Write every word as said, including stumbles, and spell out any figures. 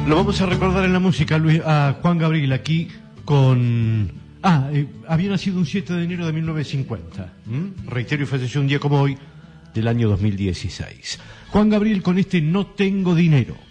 Lo vamos a recordar en la música, Luis, a Juan Gabriel, aquí con... Ah, eh, había nacido un siete de enero de mil novecientos cincuenta. ¿Mm? Reitero, y falleció un día como hoy, del año dos mil dieciséis. Juan Gabriel con este No tengo dinero.